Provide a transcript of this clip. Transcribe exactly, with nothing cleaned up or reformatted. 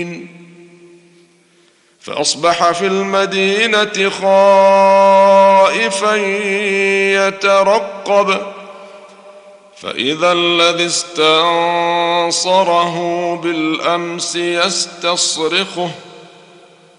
فأصبح في المدينة خائفا يترقب فإذا الذي استنصره بالأمس يستصرخه